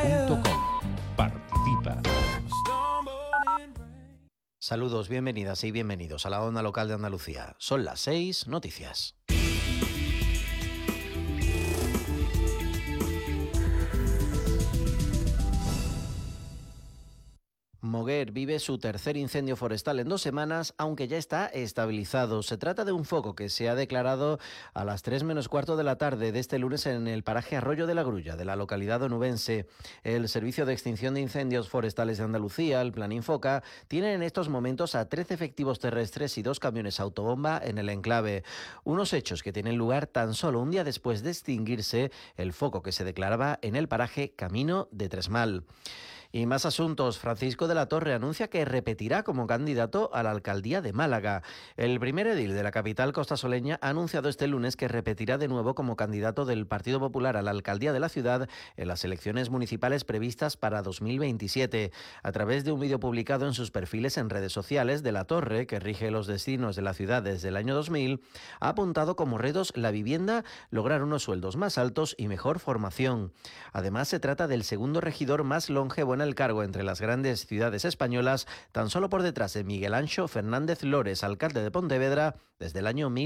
Participa. Saludos, bienvenidas y bienvenidos a la Onda Local de Andalucía. Son las 6, noticias. Moguer vive su tercer incendio forestal en 2 semanas, aunque ya está estabilizado. Se trata de un foco que se ha declarado a las 3 menos cuarto de la tarde de este lunes en el paraje Arroyo de la Grulla, de la localidad onubense. El Servicio de Extinción de Incendios Forestales de Andalucía, el Plan Infoca, tiene en estos momentos a 13 efectivos terrestres y 2 camiones autobomba en el enclave. Unos hechos que tienen lugar tan solo un día después de extinguirse el foco que se declaraba en el paraje Camino de Tresmal. Y más asuntos. Francisco de la Torre anuncia que repetirá como candidato a la alcaldía de Málaga. El primer edil de la capital costasoleña ha anunciado este lunes que repetirá de nuevo como candidato del Partido Popular a la alcaldía de la ciudad en las elecciones municipales previstas para 2027. A través de un vídeo publicado en sus perfiles en redes sociales, de la Torre, que rige los destinos de la ciudad desde el año 2000, ha apuntado como retos la vivienda, lograr unos sueldos más altos y mejor formación. Además, se trata del segundo regidor más longevo en el cargo entre las grandes ciudades españolas, tan solo por detrás de Miguel Anxo Fernández Lores, alcalde de Pontevedra desde el año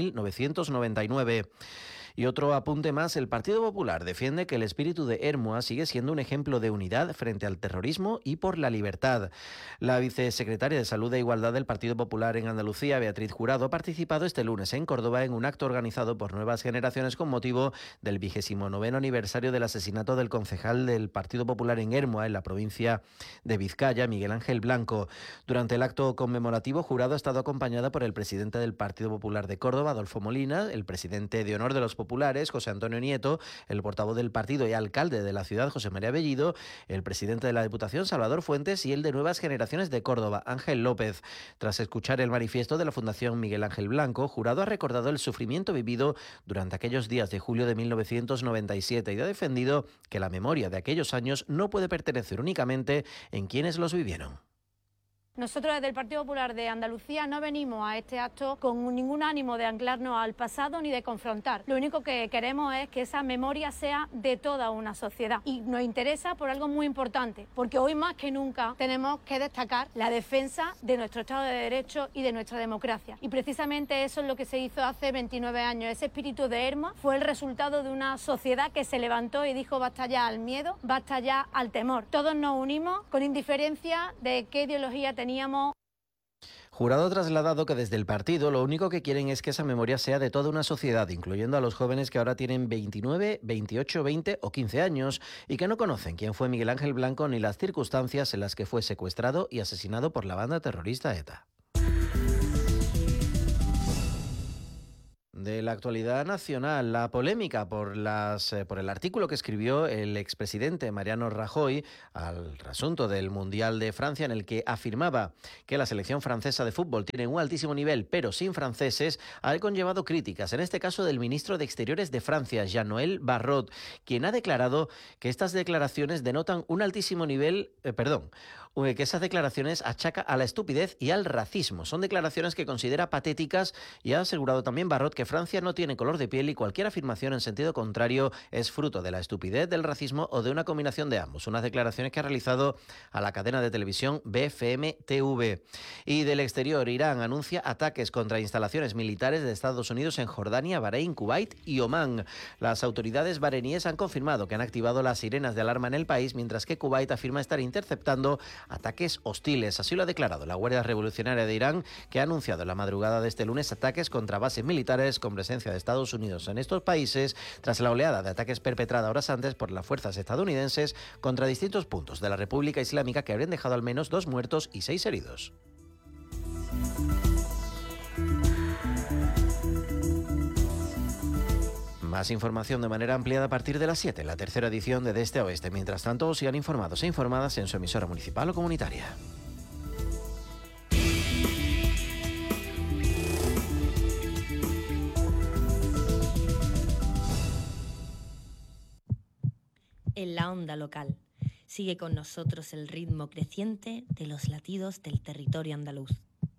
1999. Y otro apunte más, el Partido Popular defiende que el espíritu de Hermua sigue siendo un ejemplo de unidad frente al terrorismo y por la libertad. La vicesecretaria de Salud e Igualdad del Partido Popular en Andalucía, Beatriz Jurado, ha participado este lunes en Córdoba en un acto organizado por Nuevas Generaciones con motivo del 29º aniversario del asesinato del concejal del Partido Popular en Hermua, en la provincia de Vizcaya, Miguel Ángel Blanco. Durante el acto conmemorativo, Jurado ha estado acompañada por el presidente del Partido Popular de Córdoba, Adolfo Molina, el presidente de honor de los populares, José Antonio Nieto, el portavoz del partido y alcalde de la ciudad, José María Bellido, el presidente de la Diputación, Salvador Fuentes, y el de Nuevas Generaciones de Córdoba, Ángel López. Tras escuchar el manifiesto de la Fundación Miguel Ángel Blanco, Jurado ha recordado el sufrimiento vivido durante aquellos días de julio de 1997 y ha defendido que la memoria de aquellos años no puede pertenecer únicamente en quienes los vivieron. Nosotros desde el Partido Popular de Andalucía no venimos a este acto con ningún ánimo de anclarnos al pasado ni de confrontar. Lo único que queremos es que esa memoria sea de toda una sociedad y nos interesa por algo muy importante, porque hoy más que nunca tenemos que destacar la defensa de nuestro Estado de Derecho y de nuestra democracia. Y precisamente eso es lo que se hizo hace 29 años. Ese espíritu de Hermua fue el resultado de una sociedad que se levantó y dijo basta ya al miedo, basta ya al temor. Todos nos unimos con indiferencia de qué ideología teníamos. Jurado ha trasladado que desde el partido lo único que quieren es que esa memoria sea de toda una sociedad, incluyendo a los jóvenes que ahora tienen 29, 28, 20 o 15 años y que no conocen quién fue Miguel Ángel Blanco ni las circunstancias en las que fue secuestrado y asesinado por la banda terrorista ETA. De la actualidad nacional, la polémica por el artículo que escribió el expresidente Mariano Rajoy al asunto del Mundial de Francia, en el que afirmaba que la selección francesa de fútbol tiene un altísimo nivel, pero sin franceses, ha conllevado críticas, en este caso del ministro de Exteriores de Francia, Jean-Noël Barrot, quien ha declarado que estas declaraciones denotan un altísimo nivel, que esas declaraciones achaca a la estupidez y al racismo. Son declaraciones que considera patéticas y ha asegurado también Barrot que Francia no tiene color de piel y cualquier afirmación en sentido contrario es fruto de la estupidez, del racismo o de una combinación de ambos. Unas declaraciones que ha realizado a la cadena de televisión BFM TV. Y del exterior, Irán anuncia ataques contra instalaciones militares de Estados Unidos en Jordania, Bahrein, Kuwait y Omán. Las autoridades bareiníes han confirmado que han activado las sirenas de alarma en el país, mientras que Kuwait afirma estar interceptando ataques hostiles. Así lo ha declarado la Guardia Revolucionaria de Irán, que ha anunciado en la madrugada de este lunes ataques contra bases militares con presencia de Estados Unidos en estos países, tras la oleada de ataques perpetrada horas antes por las fuerzas estadounidenses contra distintos puntos de la República Islámica, que habrían dejado al menos 2 muertos y 6 heridos. Más información de manera ampliada a partir de las 7, la tercera edición de Este a Oeste. Mientras tanto, sigan informados e informadas en su emisora municipal o comunitaria. En la onda local. Sigue con nosotros el ritmo creciente de los latidos del territorio andaluz.